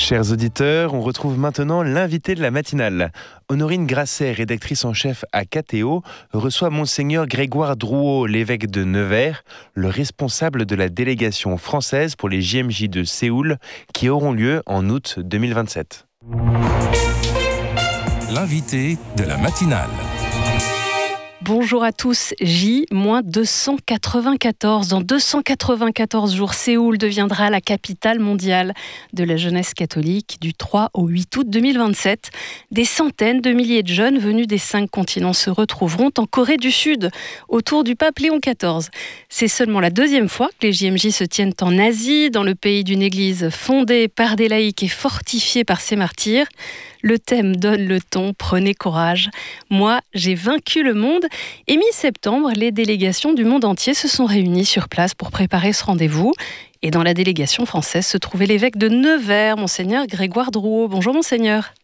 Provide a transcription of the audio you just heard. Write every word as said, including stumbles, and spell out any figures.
Chers auditeurs, on retrouve maintenant l'invité de la matinale. Honorine Grasset, rédactrice en chef à K T O, reçoit Monseigneur Grégoire Drouot, l'évêque de Nevers, le responsable de la délégation française pour les J M J de Séoul, qui auront lieu en août deux mille vingt-sept. L'invité de la matinale. Bonjour à tous. J deux cent quatre-vingt-quatorze. Dans deux cent quatre-vingt-quatorze jours, Séoul deviendra la capitale mondiale de la jeunesse catholique du trois au huit août deux mille vingt-sept. Des centaines de milliers de jeunes venus des cinq continents se retrouveront en Corée du Sud, autour du pape Léon quatorze. C'est seulement la deuxième fois que les J M J se tiennent en Asie, dans le pays d'une église fondée par des laïcs et fortifiée par ses martyrs. Le thème donne le ton, prenez courage. Moi, j'ai vaincu le monde. Et mi-septembre, les délégations du monde entier se sont réunies sur place pour préparer ce rendez-vous. Et dans la délégation française se trouvait l'évêque de Nevers, Monseigneur Grégoire Drouot. Bonjour Monseigneur.